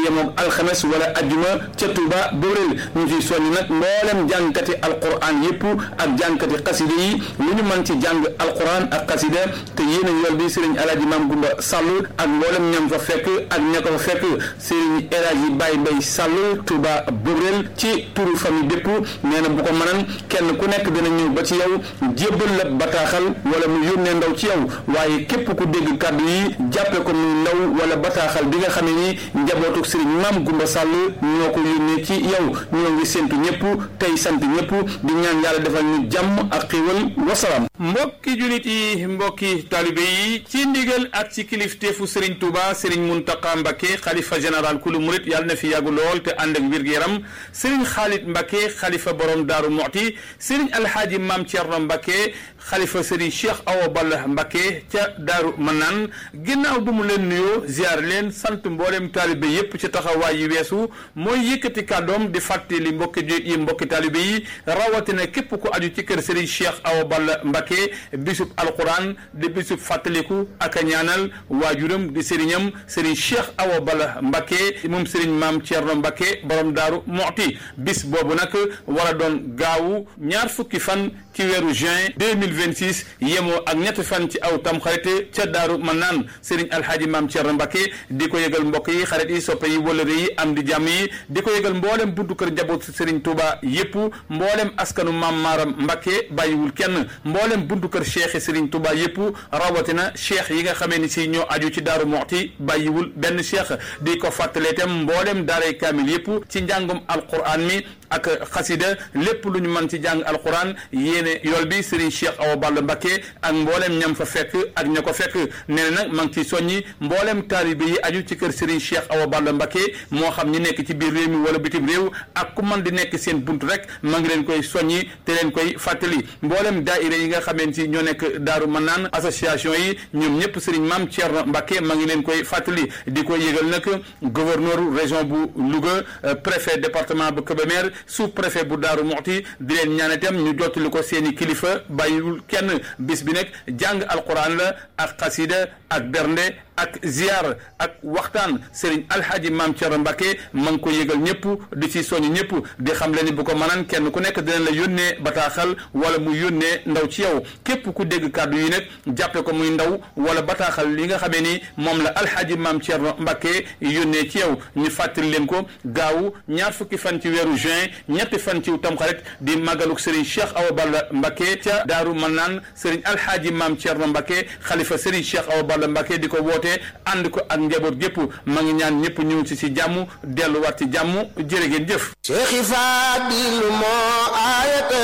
yemoog alxames wala ajjuma ca Touba Bourel ñu ciy soññ nag mboolem jàngkati alquran yëpp ak jàngkati xasida yi lu ñu mën ci jàng alquran ak xasida te yéen a yool bi Serigne Alaaji Maam Gumba Sall ak mboolem ñam fa fekk ak ña ko fa fekk Serigne El Hadji Baye Mbaye Sall Touba Bourel ci turu famille bépp nee na bu ko mënan kenn ku nekk dina ñëw ba ci yow jébbal la bataaxal wala mu yónnee ndaw ci yow waaye képp ku dégg kàddu yi jàppe ko muy ndaw wala bataaxal bi nga xam ne ni njabootu Serigne Maam Gumba Sall ñoo ko yónnee ci yow ñoo ngi séntu ñëpp tey sant ñëpp di ñaan yàlla defal ñu jàmm ak xiwal wasalaam. mbokki julit yi mbokki talibe yi ci ndigal ak ci kilifteefu Serigne Touba Serigne Mountakha Mbacké xalifa général kulu murit yàlla na fi yàggu lool te ànd ak wér-gu-yaram Serigne Khalid Mbacké xalifa borom Daaru Muxti Serigne Alhaaji Maam Thierno Mbacké xalifa Serigne Cheikh Awa Balla Mbacké ca Daaru Manaan ginnaaw bu mu leen nuyoo ziar leen sant mboolem taalibe yépp ci taxawaay yi weesu mooy yëkkati kàddoom di fàttali mbokki taalibe yi rawatina képp ku aju ci kër Serigne Cheikh Awa Balla Mbacké bisub alquran di bisub fàttaliku ak a ñaanal waajuram di sëriñam Serigne Cheikh Awa Balla Mbacké moom Serigne Maam Thierno Mbacké borom Daaru Muxti bis boobu nag war a doon gaawu ñaar fukki fan ci weeru juin 2026 yemoo ak ñetti fan ci aw tamxarit ca Daaru Manaan Serigne Alhaaji Maam Thierno Mbacké di ko yëgal mbokk yi xarit yi soppe yi wëllëre yi am di jàmm yi di ko yëgal mboolem buntu kër njaboot Serigne Touba yépp mboolem askanu Maam Maaram Mbacké bàyyiwul kenn mboolem buntu kër cheikh Serigne Touba yépp rawatina cheikh yi nga xamee ni si ñoo aju ci Daaru Muxti bàyyiwul benn cheikh di ko fàttalee itam mboolem daaray kaamil yépp ci njàngum alquran mi ak xasida lépp lu ñu mën ci jàng alquran yéene yool bi Serigne Cheikh Awa Balla Mbacké ak mboolem ñam fa fekk ak ña ko fekk nee na nag ma ngi ciy soññi mboolem taalibe yi aju ci kër Serigne Cheikh Awa Balla Mbacké moo xam ñi nekk ci biir réew mi wala bitim réew ak ku man di nekk seen buntu rek ma ngi leen koy soññi te leen koy fàttali mboolem daaira yi nga xameen ci ñoo nekk Daaru Manaan association yi ñoom ñëpp Serigne Maam Thierno Mbacké ma ngi leen koy fàttali di ko yëgal nag gouverneur région bu Louga préfet département bu Kébémer sous-préfet bu Daaru Muxti di leen ñaan itam ñu jottali ko seeni kilifa bàyyiwul kenn bis bi nag jàng alquran la ak xasida ak bernde ak ziar ak waxtaan Serigne Alhaaji Maam Thierno Mbacké ma ngi ko yëgal ñëpp di ci soññ ñëpp di xam le ni bu ko mënaan kenn ku nekk dina la yónnee bataaxal wala mu yónnee ndaw ci yow képp ku dégg kàddu yi nag jàppe ko muy ndaw wala bataaxal li nga xamee ni moom la Alhaaji Maam Thierno Mbacké yónnee ci yow ñu fàttali leen ko gaawu ñaar fukki fan ci weeru juin ñetti fan ci tamxarit di màggaluk Serigne Cheikh Awa Balla Mbacké ca Daaru Manaan Serigne Alhaaji Maam Thierno Mbacké xalifa Serigne Cheikh Awa Balla Mbacké di ko woote ànd ko ak njaboot gépp ma ngi ñaan ñëpp ñëw ci jàmm delluwaat ci jàmm jërë ngeen jëf Cheikh Fadil moo aayata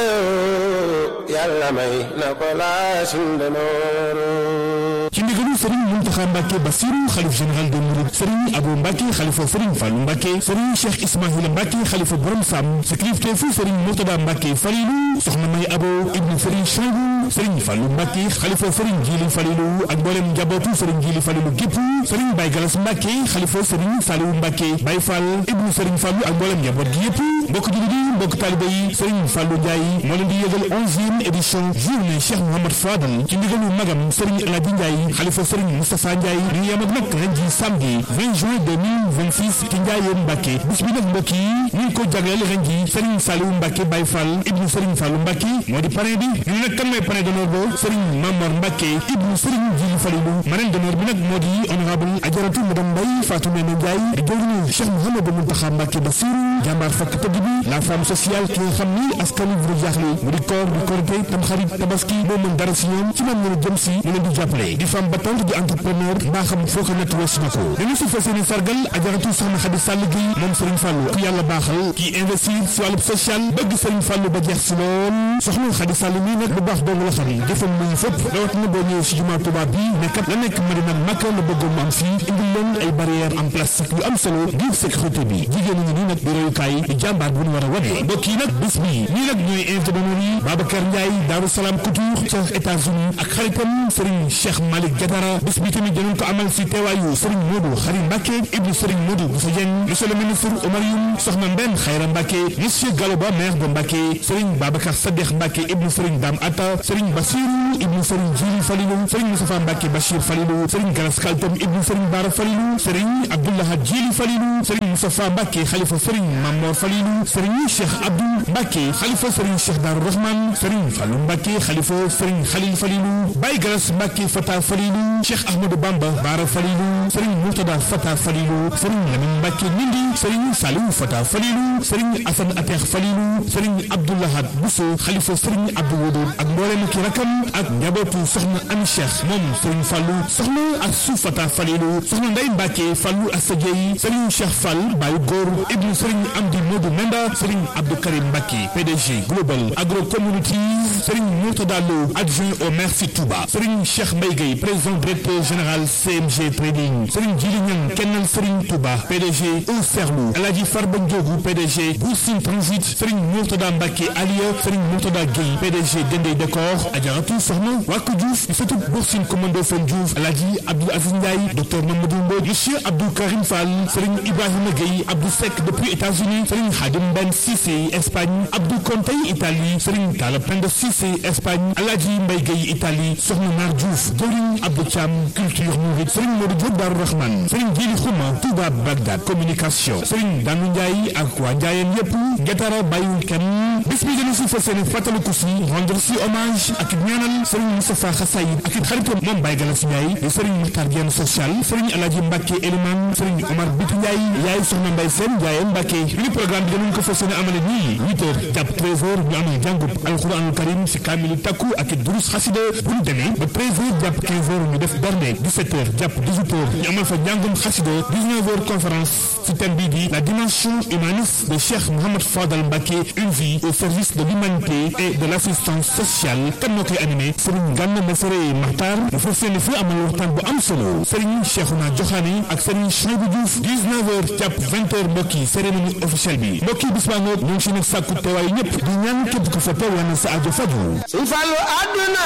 yàlla may na ko laa sundanoor ci ndigalu Serigne Mountakha Mbacké Bassirou xalif général des mourides Serigne Abou Mbacké xalifa Serigne Fallou Mbacké Serigne Cheikh Ismaïla Mbacké xalifa borom Sam sa kilifteefu Serigne Mourtada Mbacké Falilou soxna May Abo ibnu Serigne Changou Serigne Fallou Mbacké xalifa Serigne Djili Falilou ak mboolem njabootu Serigne Djili Falilou gépp Serigne Baye Galas Mbacké xalifa Serigne Saliou Mbacké Baye Fall ibnu Serigne Fallou ak mboolem njaboot gi yëpp mbokk jullit yi mbokk taalibe yi Serigne Fallou Ndiaye moo leen di yëgal 11e édition journée Cheikh Mouhamad Fadal ci ndigalu magam Serigne El Hadji Ndiaye xalifa Serigne Moustapha Ndiaye ñu yem ak nag ren ji samedi 20 juin 2026 ci Ndiayeen Mbacké bis bi nag mbokk yi ñu ngi ko jagleel ren ji Serigne Saliou Mbacké Baye Fall ibnu Serigne Fallou Mbacké moo di parrain bi ñu nag kan mooy parrain d'honneur ba Serigne Mamor Mbacké ibnu Serigne Djili Falilou marraine d'honneur bi nag moo di honorable Adjaratou madame Mbaye Fatou Mene Ndiaye di jëwriñu Cheikh Mouhamadou Mountakha Mbacké Bassirou jàmbaar fakk tëdd bi la femme sociale ki nga xam ni askan wi bu jaaxle mu di koor di korité tamxarit tabaski moo mën dara si ñoom ci moom ñu jëm si mu leen di jàppale di femme battante di entrepreneur mbaa xam foo ko natt weesu na ko dañu si fas yéene sargal Adjaratou Soxna Khady Sall Gueye moom Serigne Fallou ku yàlla baaxal kii investir si wàllu social bëgg Serigne Fallou ba jeex si lool soxna Khady Sall mii nag lu baax dong la xam jëfam muy fépp rawat na boo ñëwee si jumaa Tuubaa bi nekkat la nekk Madina Makka la bëggoon mu am fii indil leen ay barrières en plastique yu am solo ngir sécurité bi jigéen ñi nii nag di royukaay di jàmbaar bu ñu war a wane mbokk yi nag bis bi ñii nag ñooy invité d'honneur yi Babacar Ndiaye Daaru Salaam Couture ca États-Unis ak xaritam Serigne Cheikh Malick Diatara bis bi tamit dinañ ko amal si teewaayu Serigne Modou Khary Mbacké ibnu Serigne Modou Bousso Dieng monsieur le ministre Oumar Youm soxna Mbène Khayra Mbacké monsieur Galoba maire de Mbacké Serigne Babacar Sadikh Mbacké ibnu Serigne Dame Atta Serigne Bassirou ibnu Serigne Djili Falilou Serigne Moustapha Mbacké Mbacke Bachir Falilou Serigne Galas Kaltom ibnu Serigne Bara Falilou Serigne Abdoulaye Djili Falilou Serigne Moustapha Mbacke xalifa Serigne Mamor Falilou Serigne Cheikh Abdou Mbacke xalifa Serigne Cheikh Darou Rahman Serigne Fallou Mbacke xalifa Serigne Khalil Falilou Baye Galas Mbacke Fata Falilou Cheikh Ahmadou Bamba Bara Falilou Serigne Murtada Fata Falilou Serigne Lamine Mbacke Nindi Serigne Salou Fata Falilou Serigne Assane Atex Falilou Serigne Abdoulahad Bousso xalifa Serigne Abdou Wodo ak mboolem ki rakam ak njabootu soxna Ami Cheikh moom Serigne Fallou soxna Assou Fata Falilou soxna Ndeye Mbacke Fallou Assajeyi Serigne Cheikh Fall Baye Góor ibnu Serigne Amdi Modou Menda Serigne Abdou Karim Mbacke PDG Global Agro Communities Serigne Murtada Lo adjoint au maire si Touba Serigne Cheikh Mbaye Gueye président directeur général CMG Trading Serigne Djili Niang kennal Serigne Touba PDG Eau Serlou Aladji Farba Ndiogou PDG Boursine Transit Serigne Murtada Mbacke Aliya Serigne Murtada Gueye PDG Dendey Décor Adjaratou soxna Wakou Diouf di sëtu Boursine Commando Fen Diouf Aladji Abdou Aziz Ndiaye docteur Mamadou Mbodj monsieur Abdou Karim Fall Serigne Ibrahima Gueye Abdou Seck depuis États-Unis Serigne Khadim Ben Cissé Espagne Abdou Kontey Italie Serigne Talla Penda Cissé Espagne Aladji Mbaye Gueye Italie soxna Nar Diouf Dorigne Abdou Thiam culture mouride Serigne Modou Diop Darou Rahman Serigne Djili Khouma Touba Bagdad communication Serigne Danou Ndiaye ak waa Ndiayeen yépp Ngetara bàyyiwul kenn bis bi dana si fas yéene fàttaliku si rendre si hommage ak ñaanal Serigne Moustapha Xassayid ak it xaritam moom Baye Galas Ndiaye di Serigne Mokhtar Diène social Serigne Aladji Mbacke Elimane Serigne Omar Bitu Ndiaye yaay soxna Mbaye Sène Ndiaye Mbacke li programme bi danañ ko fas yéene amale nii 8h jàpp 13h ñu amal jàngub alxuraanul karim si kaamilu takku ak it durus xasida bu ñu demee ba 13h jàpp 15h ñu def bernde 17h jàpp 18h ñu amal fa njàngum xasida 19h conférence si thème bii di la dimension humaniste de Cheikh Mohamed Fadal Mbacke une vie au service de l'humanité et de l'assistance sociale kan moo koy animé Serigne Gana Messere Makhtar dafa seen fi amal waxtaan bu am solo Serigne Cheikhouna Diokhane ak Serigne Chouaibou Diouf 19h jàpp 20h mbokki cérémonie officielle bi mbokki bis baa ngoog ñu ngi si nag sàkku teewaayu ñëpp di ñaan képp ku fa teew na sa aajo faju Sëñ Fallu àdduna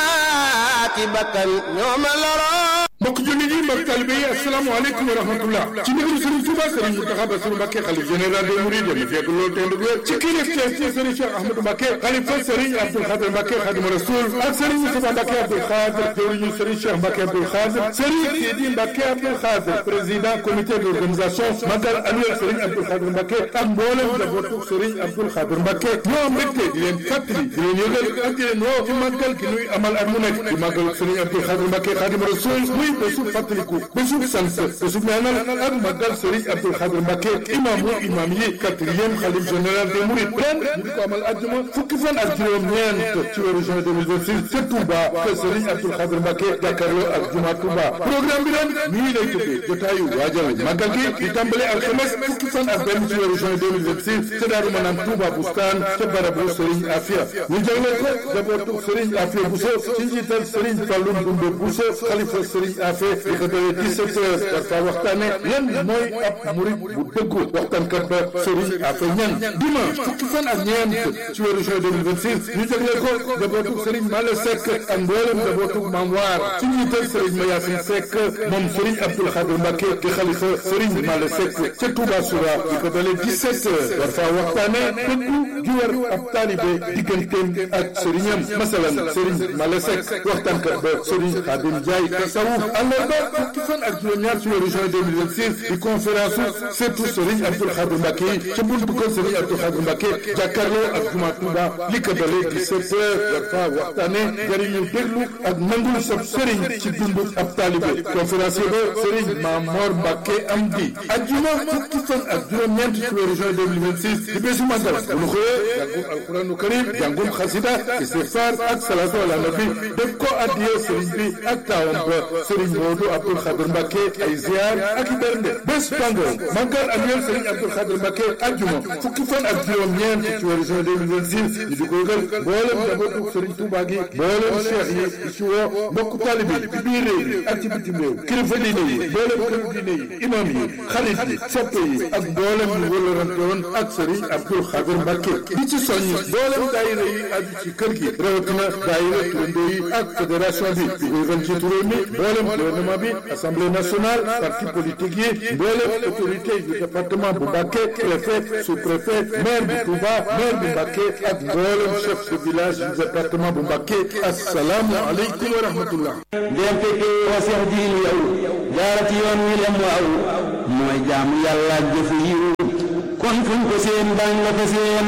ki bakkan ñoo ma loro mbokk jullit yi mbokk talibé yi asalaamaaleykum wa rahmatullah ci ndigalu Serigne Touba Serigne Mountakha Bassirou Mbacké xalif général des mourides mu fekk loolu te ndu wér ci kilifteef ci Serigne Cheikh Ahmadou Mbacké xalifa Serigne Abdoul Khadir Mbacké Khadimu Rasoul ak Serigne Moustapha Mbacké Abdoul Khadir jawriñu Serigne Cheikh Mbacké Abdoul Khadir Serigne Sidi Mbacké Abdoul Khadir président comité d'organisation magal annuel Serigne Abdoul Khadir Mbacké ak mboolem njabootu Serigne Abdoul Khadir Mbacké ñoo mbégte di leen fàttali di leen yëgal ak di leen woo ci màggal gi nuy amal at mu nekk di màggal Serigne Abdoul Khadir Mbacké Khadimu Rasoul bésub fàttaliku bésub sant bésub ñaanal ak màggal Serigne Abdoul Khadir Mbacké imam yi 4e xalif général des mourides ren ñu di ko amal àjjuma fukki fan ak juróom-ñeent ci weeru juin 2026 ca Touba kër Serigne Abdoul Khadir Mbacké jàkkaarloo ak juma Touba programme bi ren nii lay tuddee jotaayu waajal màggal gi di tàmbale alxames fukki fan ak benn ci weeru juin 2026 ca Daaru Manaan Touba Bustaan ca barabu Serigne Afia ñu jagleel ko jabootu Serigne Afia Bousso ci njiital Serigne Fallou Ndoumbe Bousso xalifa Serigne Afia di ko dolee 17 heures war faa waxtaane yan mooy ab murid bu dëggu waxtaankat ba Serigne Afia Niang dimanche fukki fan ak ñeent ci weeru juin 2026 ñu jagleel ko jabootu Serigne Male Seck ak mboolem jabootu Maam Waar ci njiital Serigne Mayasin Seck moom Serigne Abdoul Khadir Mbacké di xalifa Serigne Male Seck ca Touba Soura di ko dolee 17 heures war faa waxtaane dëggu gi war ab taalibe digganteem ak Serignam masalan Serigne Male Seck waxtaankat ba Serigne Khadim Ndiaye tasawuf àllarba fukki fan ak juróom-ñaar ci weeru juin 2026 di conférence surtout Serigne Abdoul Khadir Mbacké ca buntu kër Serigne Abdoul Khadir Mbacké jàkkaarloo ak juma Touba li ko dalee 17 heures war faa waxtaane jariñu déglu ak nangul sab Serigne ci dundu ab taalibe conférencier ba Serigne Mamor Mbacké Amdi ajjuma fukki fan ak juróom-ñeent ci weeru juin 2026 di bésu màggal bu nu xëyee jàngum alquranu karim jàngum xasida istighfar ak salatu ala nabi def ko addiye Serigne bi ak taawam ba Serigne Modou Abdoul Khadir Mbacké ay ziar ak i bernde bés bango màggal annuel Serigne Abdoul Khadir Mbacké ajjuma fukki fan ak juróom-ñeent ci weeru juin 2026 ñu di ko yëgal mboolem njabootu Serigne Touba gi mboolem cheikh yi di ci woo mbokku taalibe yi ci biir réew mi ak ci bitim réew kilifa diine yi mboolem këru diine yi imam yi xarit yi soppe yi ak mboolem ñu wëlërante woon ak Serigne Abdoul Khadir Mbacké di ci soññ mboolem daayira yi aju ci kër gi rawatina daayira turandoo yi ak fédération bi di ko yëgal ci turóo mi mboolem mboolem gouvernement bi assemblée nationale parti politique yi mboolem autorité du département bu Mbacké préfet sous-préfet maire bu Touba maire bu Mbacké ak mboolem chef de village du département bu Mbacké assalaamu aleykum wa rahmatullah ndem fekkee wa seex jiilu yow jaara ci yoon wi lem waaw mooy jaamu yàlla jëf yiw kon fuñ ko seen bañ la ko seen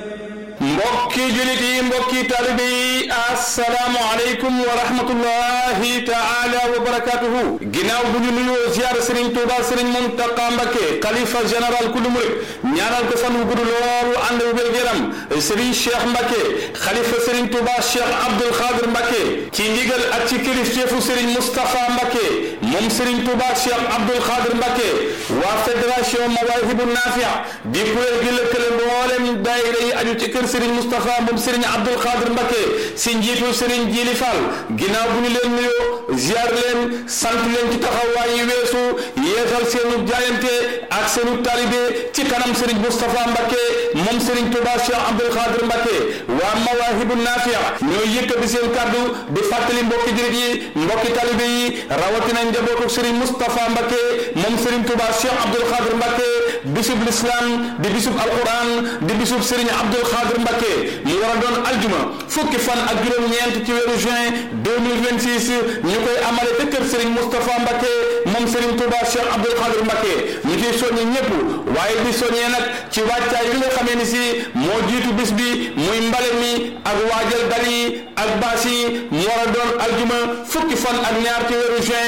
mbokki julit yi mbokki taalibe yi assalaamu aleykum wa rahmatullahi taala wa barakatuhu ginnaaw bu ñu nuyoo ziar Serigne Touba Serigne Mountakha Mbacké xalifa général kulu murid ñaanal ko fan wu gudd loolu ànd wu wér yaram Serigne Cheikh Mbacké xalifa Serigne Touba Cheikh Abdoul Khadir Mbacké ci ndigal ak ci kilifteefu Serigne Moustapha Mbacké moom Serigne Touba Cheikh Abdoul Khadir Mbacké waa fédération Mawaahibu Naafi' di kuréel gi lëkkale mboolem daayira yi aju ci kër Serigne Moustapha moom Serigne Abdoul Khadir Mbacké si njiitu Serigne Djili Fall ginnaaw bu ñu leen nuyoo ziar leen sant leen ci taxawaay yi weesu yeesal seenu jaayante ak seenu talibé ci kanam Serigne Moustapha Mbacké moom Serigne Touba Cheikh Abdoul Khadir Mbacké waa Mawaahibu Naafi' ñoo yëkkati seen kàddu di fàttali mbokki jurit yi mbokki talibé yi rawatina njabootu Serigne Moustapha Mbacké moom Serigne Touba Cheikh Abdoul Khadir Mbacké bisub l'islam di bisub alquran di bisub Serigne Abdoul Khadir Mbacké mu war a doon aljuma fukki fan ak juróom-ñeent ci weeru juin 2026 ñu koy amale te kër Serigne Moustapha Mbacké moom Serigne Touba Cheikh Abdoul Khadir Mbacké ñu ciy soññi ñëpp waaye di soññee nag ci wàccaay bi nga xamee ni si moo jiitu bis bi muy mbale mi ak waajal dal yi ak baas yi mu war a doon aljuma fukki fan ak ñaar ci weeru juin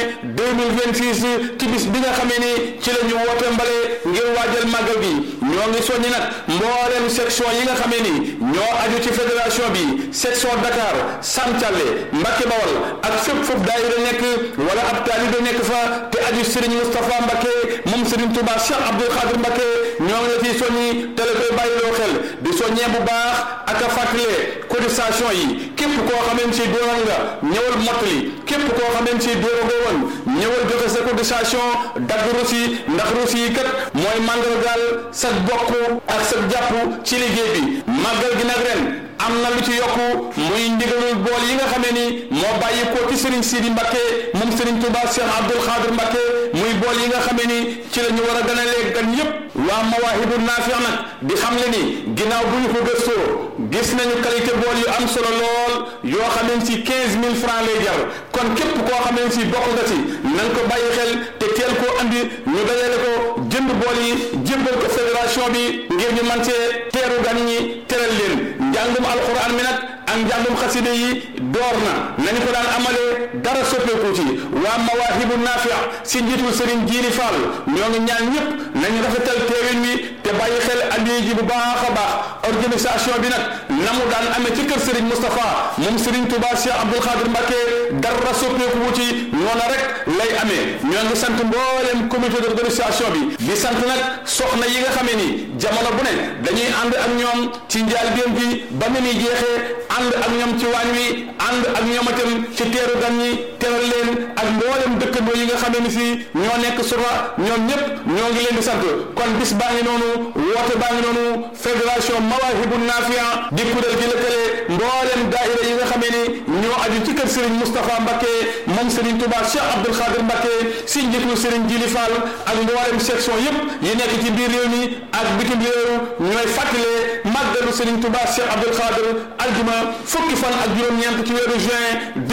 2026 ci bis bi nga xamee ni ci la ñu woote mbale ngir waajal màggal gi ñoo ngi soññi nag mboolem section yi nga xamee ni ñoo aju ci fédération bi section Dakar Sam Thialé Mbacké Bawol ak fépp foofu daayira nekk wala ab taalibe nekk fa te aju Serigne Moustapha Mbacké moom Serigne Touba Cheikh Abdoul Khadir Mbacké ñoo ngi la ciy soññi te la koy bàyyiloo xel di soññee bu baax ak a fàttale cotisation yi képp koo xamee si dooran nga ñëwal mottali képp koo xamee si dóoragoo woon ñëwal joxe sa cotisation dagg rusi ndax rusi yi kat mooy màndargaal sa bokk ak sa jàpp ci liggéey bi màggal gi nag ren am na lu ci yokku muy ndigalul bool yi nga xamee ni moo bàyyi ko ci Serigne Sidi Mbacké moom Serigne Touba Cheikh Abdoul Khadir Mbacké muy bool yi nga xamee ni ci la ñu war a ganalee gan yépp waa Mawaahibu Naafi' nag di xam le ni ginnaaw bu ñu ko gëstoo gis nañu qualité bool yu am solo lool yoo xamee si 15 000 francs lay jar kon képp koo xamee si bokk nga si nañ ko bàyyi xel te teel koo andi ñu dajale ko jënd bool yi jébbal ko fédération bi ngir ñu mën see teeru gan ñi teral leen njàngum alquran mi nag ak njàngum xaside yi door na nañu ko daan amale dara soppeeku ci waa Mawaahibu Naafi' si njiitul Serigne Djili Fall ñoo ngi ñaan ñëpp nañu rafetal teewin wi te bàyyi xel andi ji bu baax a baax organisation bi nag na mu daan amee ci kër Serigne Moustapha moom Serigne Touba Cheikh Abdoul Khadir Mbacké dara soppeeku wu ci noona rek lay amee ñoo ngi sant mboolem comité d'organisation bi di sant nag soxna yi nga xamee ni jamono bu ne dañuy ànd ak ñoom ci njëlbéen bi ba ni muy jeexee ànd ak ñoom ci waañ wi ànd ak ñoom itam ci teeru gan ñi teral leen ak mboolem dëkkandoo yi nga xamee ni si ñoo nekk sura ñoom ñëpp ñoo ngi leen di sant kon bis baa ngi noonu woote baa ngi noonu fédération Mawaahibu Naafi' di kuréel gi lëkkale mboolem daayira yi nga xamee ni ñoo aju ci kër Serigne Moustapha Mbacké moom Serigne Touba Cheikh Abdoul Khadir Mbacké si njiitu Serigne Djili Fall ak mboolem section yëpp yi nekk ci biir réew mi ak bitim réew ñooy fàttale màggalu Serigne Touba Cheikh Abdoul Khadir aljuma fukki fan ak juróom-ñeent ci weeru juin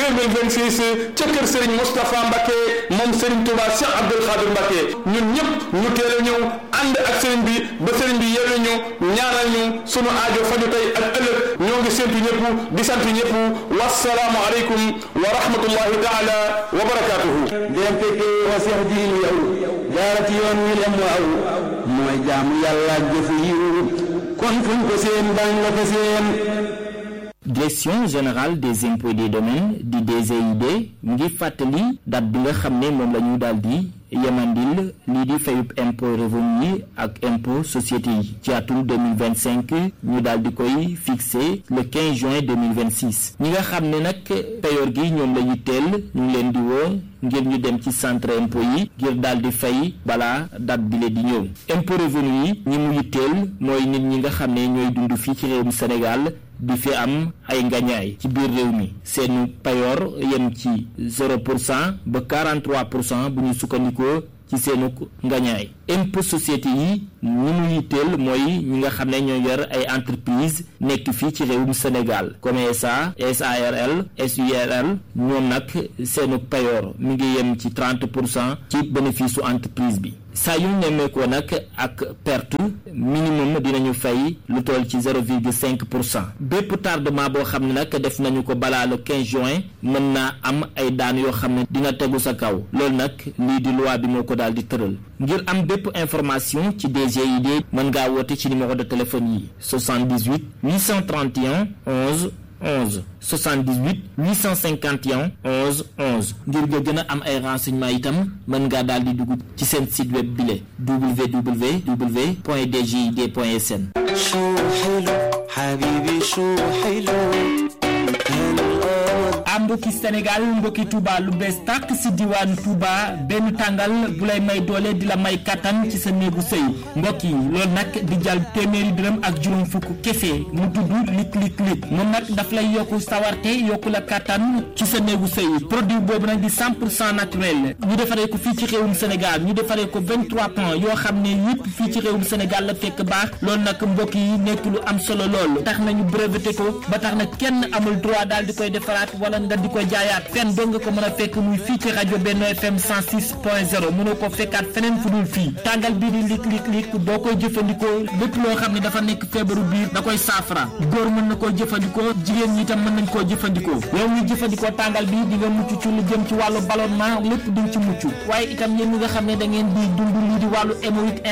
2026 ca kër Serigne Moustapha Mbacké moom Serigne Touba Cheikh Abdoul Khadir Mbacké ñun ñëpp ñu teel a ñëw ànd ak Serigne bi ba Serigne bi yeewu ñu ñaanal ñu sunu aajo faju tey ak ëllëg ñoo ngi séntu ñëpp di sant ñëpp wassalaamu aleykum wa rahmatullahi taala wa barakatuhu ndem fekkee wa seex jiilu yow jaara ci yoon wi lem waaw mooy jaamu yàlla jëf yiw kon fuñ ko seen bañ la ko seen direction générale des impôts et des domaines di DGID mu ngi fàttali date bi nga xam ne moom la ñu daal di yemandil lii di fayub impôt revenu yi ak impôt société yi ci atum 2025 ñu daal di koy fixé le 15 juin 2026 ñi nga xam ne nag payoor gi ñoom la ñu teel ñu ngi leen di woo ngir ñu dem ci centre impôt yi ngir daal di fay balaa date bi le di ñëw impôt revenu yi ñi mu yitteel mooy nit ñi nga xam ne ñooy dund fii ci réewum Sénégal di fi am ay ngañaay ci biir réew mi seenu payoor yem ci 0% ba 43% bu ñu sukkandikoo ci seenu ngañaay. impôt société yi ñi mu yitteel mooy ñi nga xam ne ñoo yor ay entreprise nekk fii ci réewum Sénégal comme SA SARL SURL ñoom nag seenu payoor mi ngi yem ci 30% ci bénéfice su entreprise bi. saa yu nemmeekoo nag ak perte minimum dinañu fay lu toll ci 0,5%. bépp tardement boo xam ne nag def nañu ko balaa le 15 juin mën naa am ay daan yoo xam ne dina tegu sa kaw loolu nag lii di loi bi moo ko daal di tëral. ngir am bépp information ci DGID mën ngaa woote ci numéro de téléphone yi 78 831 11 11 78 851 11 11 ngir nga gën a am ay renseignements itam mën ngaa daal di dugg ci seen site web bile www.dgid.sn. mbokki Sénégal mbokki Touba lu bees tàq si diwaanu Touba benn tàngal bu lay may doole di la may kattan ci sa néegu sëy mbokk yi loolu nag di jàll téeméeri dërëm ak juróom fukk kese mu tudd lik moom nag daf lay yokku sawarte yokku la kattan ci sa néegu sëy produit boobu nag di 100% naturel ñu defaree ko fii ci réewum Sénégal ñu defaree ko 23 points yoo xam ne yëpp fii ci réewum Sénégal la fekk baax loolu nag mbokk yi nekk lu am solo lool tax nañu breveté ko ba tax na kenn amul droit daal di koy defaraat wala nga di ko jaayaat fenn doo nga ko mën a fekk muy fii ci rajo Benno FM 106.0 mënoo ko fekkaat feneen fu dul fii tàngal bii di lik boo koy jëfandikoo lépp loo xam ne dafa nekk feebaru biir da koy saafara góor mën na koo jëfandikoo jigéen ñi itam mën nañ koo jëfandikoo yow ñu jëfandikoo tàngal bi di nga mucc ci lu jëm ci wàllu ballonnement lépp di ci mucc waaye itam yéen ñi nga xam ne da ngeen di dund lii di wàllu hémorroïde